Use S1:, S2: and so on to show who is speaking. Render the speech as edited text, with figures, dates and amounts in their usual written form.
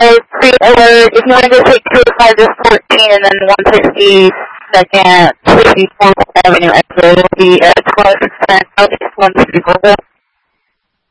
S1: If you want to go take 205 to 14 and then 162nd, 64th Avenue exit, it will be 12 southeast 164.